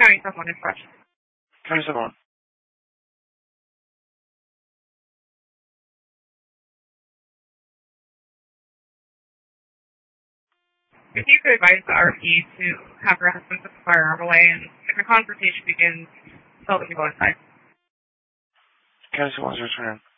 County someone is fresh. County someone. If you could advise the RP to have her husband put the firearm away, and if a confrontation begins, tell them to go inside. County someone's return.